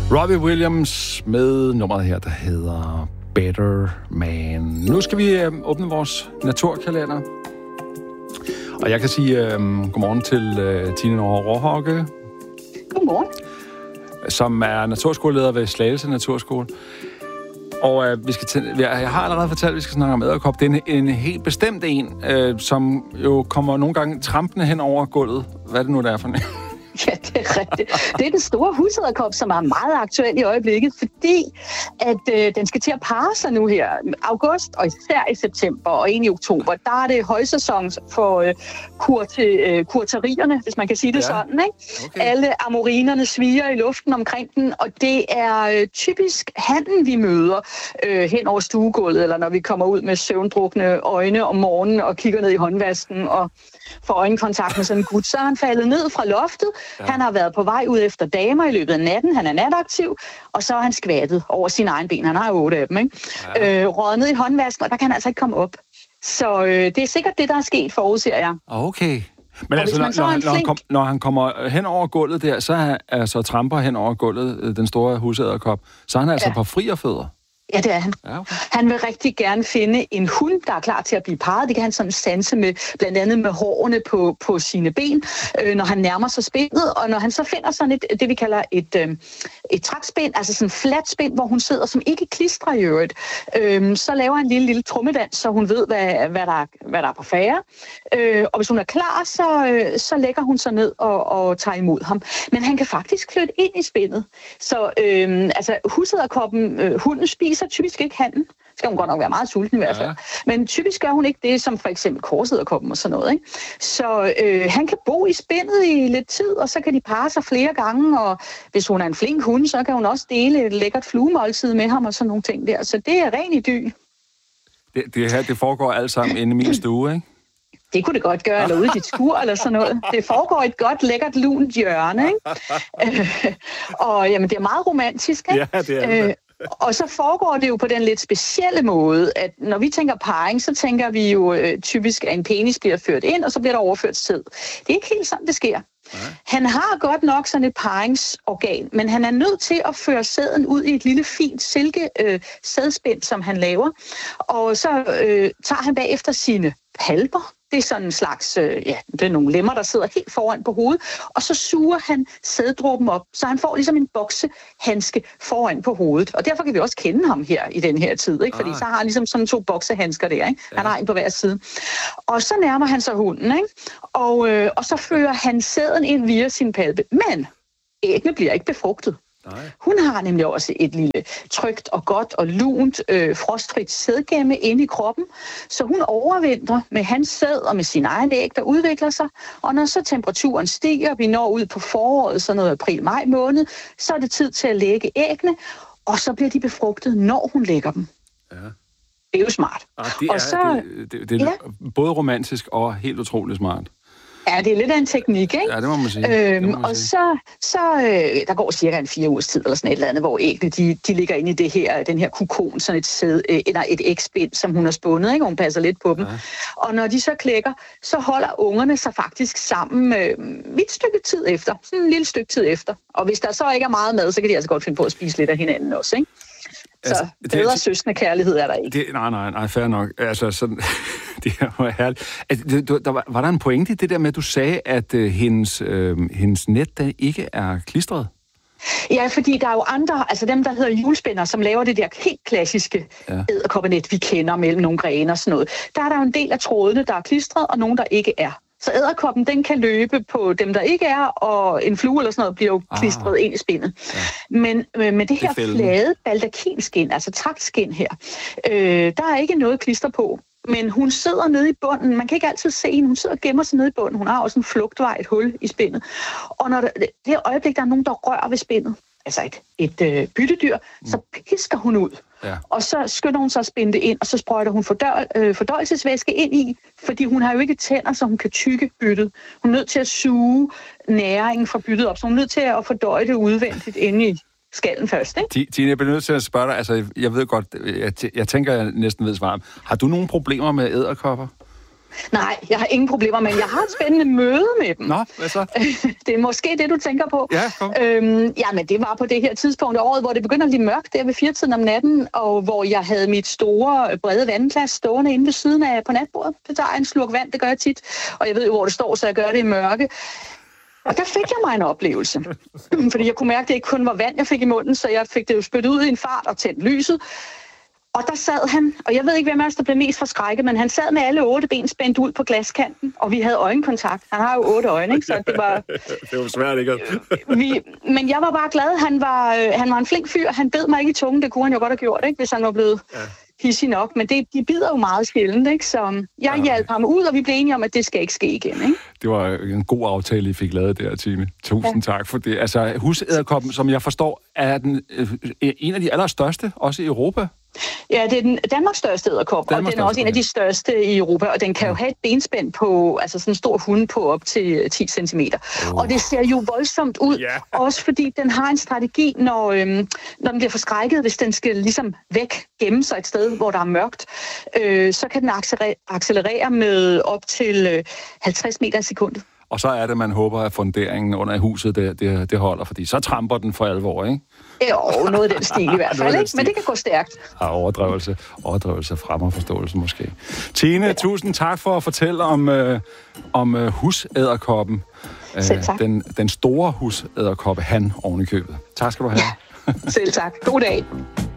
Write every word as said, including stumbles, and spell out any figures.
Robbie Williams med nummeret her, der hedder Better Man. Nu skal vi øh, åbne vores naturkalender. Og jeg kan sige øh, godmorgen til øh, Tine Nora Råhauke. Godmorgen. Som er naturskoleleder ved Slagelse Naturskole. Og øh, vi skal til, jeg har allerede fortalt, at vi skal snakke om edderkop. Det er en, en helt bestemt en, øh, som jo kommer nogle gange trampende hen over gulvet. Hvad er det nu, der er for en? Ja, det er rigtigt. Det er den store husedderkop, som er meget aktuel i øjeblikket, fordi at øh, den skal til at parre sig nu her. August, og især i september og egentlig i oktober, der er det højsæson for øh, kurte, øh, kurterierne, hvis man kan sige det ja. sådan. Ikke? Okay. Alle amorinerne sviger i luften omkring den, og det er øh, typisk hannen, vi møder øh, hen over stuegulvet, eller når vi kommer ud med søvndrukne øjne om morgenen og kigger ned i håndvasken og får øjenkontakt med sådan en gut. Så er han faldet ned fra loftet. Ja. Han har været på vej ud efter damer i løbet af natten. Han er nataktiv, og så er han skvattet over sine egne ben. Han har jo otte af dem, ikke? Ja. Øh, røget ned i håndvasken, og der kan han altså ikke komme op. Så øh, det er sikkert det, der er sket, forudser jeg. Okay. Men altså, når, når, han, når, han kom, når han kommer hen over gulvet der, så er altså tramper hen over gulvet, den store husæderkop, så er han altså ja. på frierfødder. Ja, det er han. Ja, okay. Han vil rigtig gerne finde en hund, der er klar til at blive parret. Det kan han sådan sanse med, blandt andet med hårene på, på sine ben, øh, når han nærmer sig spindet. Og når han så finder sådan et, det vi kalder et, øh, et trækspind, altså sådan en flat spind, hvor hun sidder, som ikke klistrer i øvrigt, øh, så laver han en lille, lille trummedans, så hun ved, hvad, hvad, der, er, hvad der er på færre. Øh, og hvis hun er klar, så, øh, så lægger hun sig ned og, og tager imod ham. Men han kan faktisk flytte ind i spindet. Så øh, altså, husæderkoppen, øh, hunden spiser typisk ikke hannen. Skal hun godt nok være meget sulten i hvert fald. Ja. Men typisk gør hun ikke det, som for eksempel korsæderkoppen og sådan noget. Ikke? Så øh, han kan bo i spindet i lidt tid, og så kan de parre sig flere gange, og hvis hun er en flink hund, så kan hun også dele et lækkert fluemåltid med ham og sådan nogle ting der. Så det er ren idyl. Det, det her, det foregår alt sammen inde i min stue, ikke? Det kunne det godt gøre, eller ude i dit skur, eller sådan noget. Det foregår et godt, lækkert, lunt hjørne, ikke? øh, og jamen, det er meget romantisk, ikke? Ja, det er det. Øh, Og så foregår det jo på den lidt specielle måde, at når vi tænker parring, så tænker vi jo øh, typisk, at en penis bliver ført ind, og så bliver der overført sæd. Det er ikke helt sådan, det sker. Nej. Han har godt nok sådan et parringsorgan, men han er nødt til at føre sæden ud i et lille fint silke øh, sædspind, som han laver. Og så øh, tager han bagefter sine palper. Det er sådan en slags, øh, ja, det er nogle lemmer, der sidder helt foran på hovedet, og så suger han sæddråben op, så han får ligesom en boksehandske foran på hovedet. Og derfor kan vi også kende ham her i den her tid, ikke? Fordi ah. så har han ligesom sådan to boksehandsker der, ikke? Han ja. har en på hver side. Og så nærmer han sig hunden, ikke? Og, øh, og så fører han sæden ind via sin palpe. Men æggene bliver ikke befrugtet. Nej. Hun har nemlig også et lille trygt og godt og lunt, øh, frostfrit sædgemme inde i kroppen, så hun overvintrer med hans sæd og med sin egen æg, der udvikler sig, og når så temperaturen stiger, vi når ud på foråret, sådan noget april-maj måned, så er det tid til at lægge æggene, og så bliver de befrugtet, når hun lægger dem. Ja. Det er jo smart. Ah, det, er, og så, det, det, det er ja. både romantisk og helt utroligt smart. Ja, det er lidt af en teknik, ikke? Ja, det må man sige. Øhm, man og sige. så, så øh, der går cirka en fire ugers tid, eller sådan et eller andet, hvor æggene, de, de ligger inde i det her, den her kokon, sådan et sæd, øh, eller et ægspind, som hun har spundet, ikke? Hun passer lidt på dem. Ja. Og når de så klækker, så holder ungerne sig faktisk sammen øh, et stykke tid efter. Sådan en lille stykke tid efter. Og hvis der så ikke er meget mad, så kan de altså godt finde på at spise lidt af hinanden også, ikke? Så altså, bedre det, søskende kærlighed er der ikke. Det, nej, nej, nej, fair nok. Altså, sådan, det var herligt. Altså, det, der var, var der en pointe i det der med, at du sagde, at uh, hendes, uh, hendes net der ikke er klistret? Ja, fordi der er jo andre, altså dem, der hedder hjulspænder, som laver det der helt klassiske ja. edderkoppenet, vi kender mellem nogle grene og sådan noget. Der er der jo en del af trådene, der er klistret, og nogle, der ikke er. Så edderkoppen, den kan løbe på dem, der ikke er, og en flue eller sådan noget bliver jo klistret ah, ind i spindet. Ja. Men øh, med det her det flade baldakinskin, altså traktskin her, øh, der er ikke noget klister på. Men hun sidder nede i bunden. Man kan ikke altid se hende. Hun sidder og gemmer sig nede i bunden. Hun har også en flugtvej, et hul i spindet. Og når der, det er øjeblik, der er nogen, der rører ved spindet, altså et, et øh, byttedyr, mm. så pisker hun ud. Ja. Og så skynder hun sig at spinde det ind, og så sprøjter hun fordøj, øh, fordøjelsesvæske ind i, fordi hun har jo ikke tænder, så hun kan tygge byttet. Hun er nødt til at suge næringen fra byttet op, så hun er nødt til at fordøje det udvendigt inde i skallen først, ikke? Tine, jeg bliver nødt til at spørge dig, altså jeg ved godt, jeg, jeg tænker, jeg næsten ved svaret. Har du nogle problemer med edderkopper? Nej, jeg har ingen problemer, men jeg har et spændende møde med dem. Nå, hvad så? Det er måske det, du tænker på. Ja, kom. Øhm, ja, men det var på det her tidspunkt af året, hvor det begynder at blive mørkt der ved firetiden om natten, og hvor jeg havde mit store, brede vandglas stående inde ved siden af på natbordet. Det tager en slurk vand, det gør jeg tit, og jeg ved jo, hvor det står, så jeg gør det i mørke. Og der fik jeg mig en oplevelse, fordi jeg kunne mærke, at det ikke kun var vand, jeg fik i munden, så jeg fik det jo spyttet ud i en fart og tændt lyset. Og der sad han, og jeg ved ikke, hvem af os, der blev mest forskrækket, men han sad med alle otte ben spændt ud på glaskanten, og vi havde øjenkontakt. Han har jo otte øjne, ikke? Så det var... det var svært, ikke? vi, men jeg var bare glad. Han var, øh, han var en flink fyr. Han bed mig ikke i tungen. Det kunne han jo godt have gjort, ikke? Hvis han var blevet ja. hissig nok. Men det, de bider jo meget sjældent, ikke? Så jeg ja. hjalp ham ud, og vi blev enige om, at det skal ikke ske igen, ikke? Det var en god aftale, I fik lavet der, Tine. Tusind ja. tak for det. Altså, husæderkoppen, som jeg forstår, er den, øh, en af de allerstørste, også i Europa. Ja, det er den Danmarks største edderkop, og den er også en af de største i Europa, og den kan jo have et benspænd på, altså sådan en stor hund på op til ti centimeter. Oh. Og det ser jo voldsomt ud, yeah. også fordi den har en strategi, når, øhm, når den bliver forskrækket, hvis den skal ligesom væk, gemme sig et sted, hvor der er mørkt, øh, så kan den accelerere, accelerere med op til øh, halvtreds meter i sekundet. Og så er det, man håber, at funderingen under huset, det, det, det holder, fordi så tramper den for alvor, ikke? Jo, noget af den stil i hvert fald, ikke? Men det kan gå stærkt. Ja, overdrivelse. Overdrivelse fremmer forståelse måske. Tine, ja. tusind tak for at fortælle om, øh, om øh, husæderkoppen. Selv tak. Den, den store husæderkoppe, han oven i købet. Tak skal du have. Ja. Selv tak. God dag.